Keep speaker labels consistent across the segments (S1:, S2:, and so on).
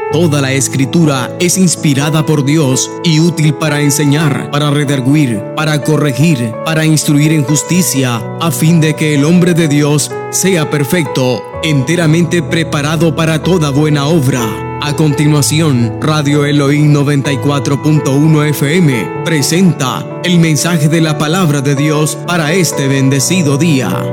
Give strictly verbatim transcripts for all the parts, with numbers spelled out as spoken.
S1: Toda la Escritura es inspirada por Dios y útil para enseñar, para redarguir, para corregir, para instruir en justicia, a fin de que el hombre de Dios sea perfecto, enteramente preparado para toda buena obra. A continuación, Radio Elohim noventa y cuatro punto uno F M presenta el mensaje de la palabra de Dios para este bendecido día.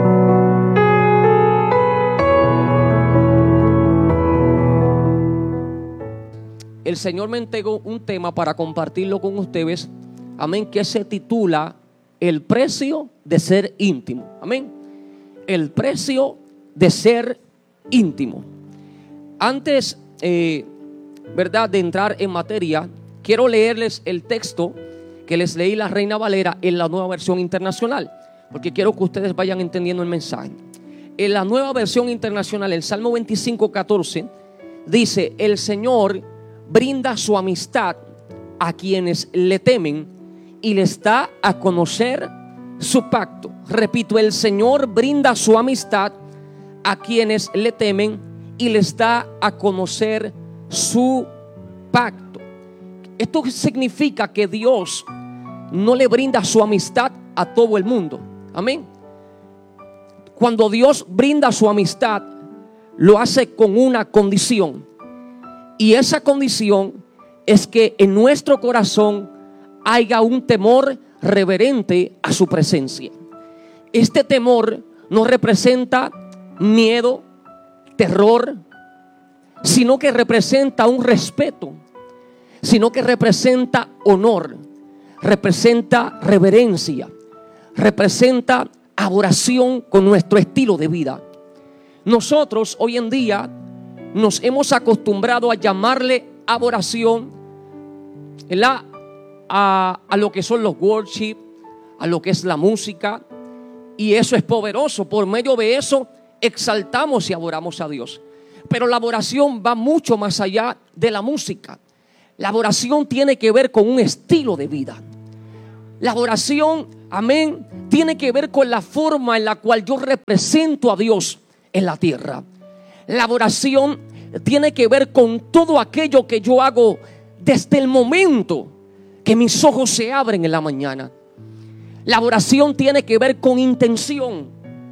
S2: El Señor me entregó un tema para compartirlo con ustedes, amén, que se titula El precio de ser íntimo, amén. El precio de ser íntimo. Antes, eh, verdad, de entrar en materia, quiero leerles el texto que les leí la Reina Valera en la Nueva Versión Internacional, porque quiero que ustedes vayan entendiendo el mensaje. En la Nueva Versión Internacional, el Salmo veinticinco, catorce, dice: el Señor brinda su amistad a quienes le temen y les da a conocer su pacto. Repito, el Señor brinda su amistad a quienes le temen y les da a conocer su pacto. Esto significa que Dios no le brinda su amistad a todo el mundo. Amén. Cuando Dios brinda su amistad, lo hace con una condición. Y esa condición es que en nuestro corazón haya un temor reverente a su presencia. Este temor no representa miedo, terror, sino que representa un respeto, sino que representa honor, representa reverencia, representa adoración con nuestro estilo de vida. Nosotros hoy en día nos hemos acostumbrado a llamarle adoración, ¿verdad? A, a lo que son los worship, a lo que es la música, y eso es poderoso. Por medio de eso exaltamos y adoramos a Dios. Pero la adoración va mucho más allá de la música. La adoración tiene que ver con un estilo de vida. La adoración, amén, tiene que ver con la forma en la cual yo represento a Dios en la tierra. La adoración tiene que ver con todo aquello que yo hago desde el momento que mis ojos se abren en la mañana. La adoración tiene que ver con intención.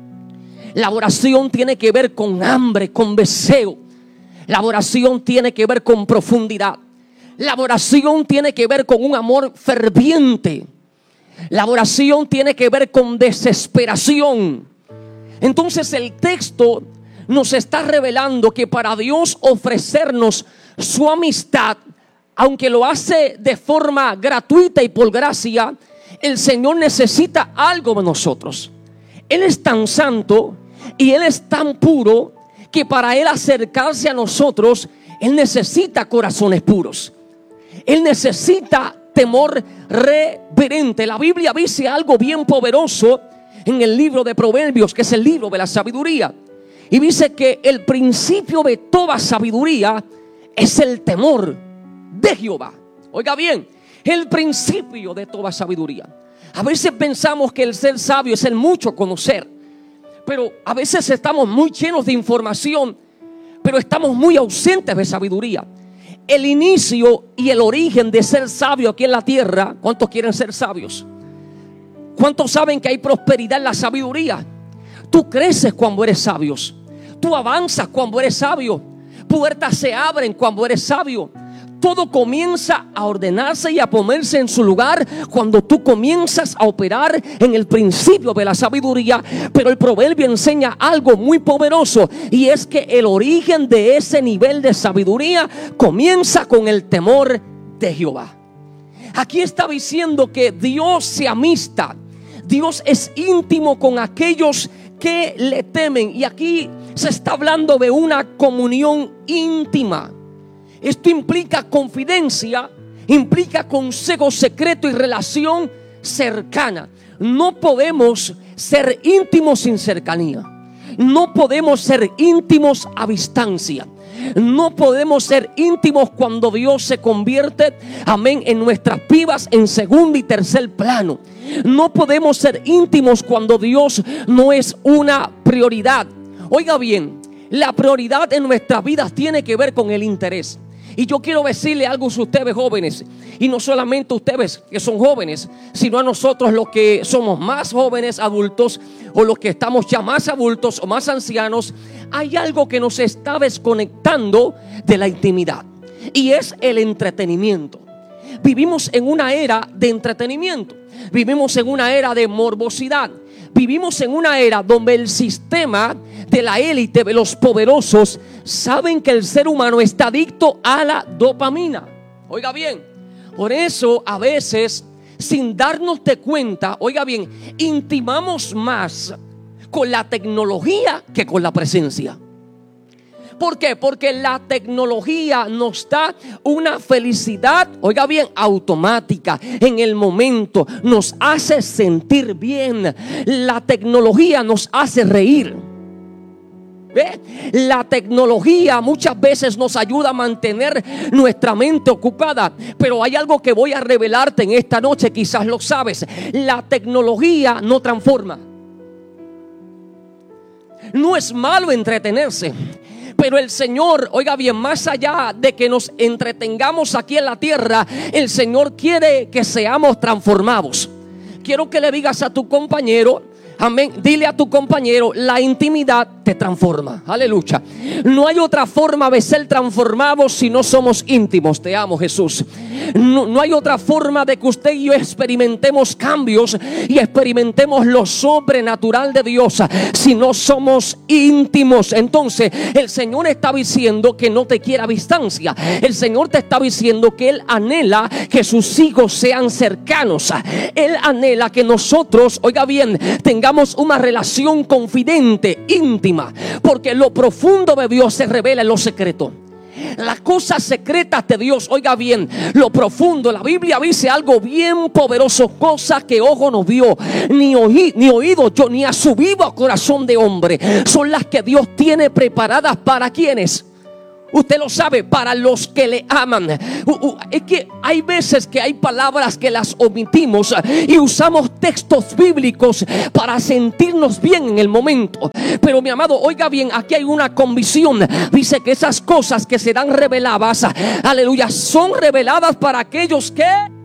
S2: La adoración tiene que ver con hambre, con deseo. La adoración tiene que ver con profundidad. La adoración tiene que ver con un amor ferviente. La adoración tiene que ver con desesperación. Entonces el texto nos está revelando que para Dios ofrecernos su amistad, aunque lo hace de forma gratuita y por gracia, el Señor necesita algo de nosotros. Él es tan santo y Él es tan puro que para Él acercarse a nosotros, Él necesita corazones puros. Él necesita temor reverente. La Biblia dice algo bien poderoso en el libro de Proverbios, que es el libro de la sabiduría. Y dice que el principio de toda sabiduría es el temor de Jehová. Oiga bien, el principio de toda sabiduría. A veces pensamos que el ser sabio es el mucho conocer, pero a veces estamos muy llenos de información, pero estamos muy ausentes de sabiduría. El inicio y el origen de ser sabio aquí en la tierra. ¿Cuántos quieren ser sabios? ¿Cuántos saben que hay prosperidad en la sabiduría? Tú creces cuando eres sabio. Tú avanzas cuando eres sabio. Puertas se abren cuando eres sabio. Todo comienza a ordenarse y a ponerse en su lugar cuando tú comienzas a operar en el principio de la sabiduría. Pero el proverbio enseña algo muy poderoso, y es que el origen de ese nivel de sabiduría comienza con el temor de Jehová. Aquí está diciendo que Dios se amista. Dios es íntimo con aquellos que le temen. Y aquí se está hablando de una comunión íntima. Esto implica confidencia, implica consejo secreto y relación cercana. No podemos ser íntimos sin cercanía. No podemos ser íntimos a distancia. No podemos ser íntimos cuando Dios se convierte, amén, en nuestras vidas en segundo y tercer plano. No podemos ser íntimos cuando Dios no es una prioridad. Oiga bien, La prioridad en nuestras vidas tiene que ver con el interés. Y yo quiero decirle algo a ustedes jóvenes, y no solamente a ustedes que son jóvenes, sino a nosotros los que somos más jóvenes, adultos, o los que estamos ya más adultos o más ancianos. Hay algo que nos está desconectando de la intimidad, y es el entretenimiento. Vivimos en una era de entretenimiento, vivimos en una era de morbosidad, vivimos en una era donde el sistema de la élite, de los poderosos, saben que el ser humano está adicto a la dopamina. Oiga bien, por eso a veces, sin darnos de cuenta, oiga bien, intimamos más con la tecnología que con la presencia. ¿Por qué? Porque la tecnología nos da una felicidad, oiga bien, automática, en el momento. Nos hace sentir bien. La tecnología nos hace reír. ¿Ve? La tecnología muchas veces nos ayuda a mantener nuestra mente ocupada. Pero hay algo que voy a revelarte en esta noche, quizás lo sabes. La tecnología no transforma. No es malo entretenerse, pero el Señor, oiga bien, más allá de que nos entretengamos aquí en la tierra, el Señor quiere que seamos transformados. Quiero que le digas a tu compañero, amén, dile a tu compañero, la intimidad te transforma. Aleluya. No hay otra forma de ser transformados si no somos íntimos. Te amo, Jesús. No, no hay otra forma de que usted y yo experimentemos cambios y experimentemos lo sobrenatural de Dios si no somos íntimos. Entonces el Señor está diciendo que no te quiere a distancia. El Señor te está diciendo que Él anhela que sus hijos sean cercanos. Él anhela que nosotros, oiga bien, tengamos una relación confidente, íntima, porque lo profundo de Dios se revela en lo secreto. Las cosas secretas de Dios, oiga bien, lo profundo, la Biblia dice algo bien poderoso, cosas que ojo no vio, ni, oí, ni oído yo, ni ha subido a corazón de hombre, son las que Dios tiene preparadas para quienes. Usted lo sabe, para los que le aman. Uh, uh, es que hay veces que hay palabras que las omitimos y usamos textos bíblicos para sentirnos bien en el momento. Pero mi amado, oiga bien, aquí hay una convicción. Dice que esas cosas que serán reveladas, aleluya, son reveladas para aquellos que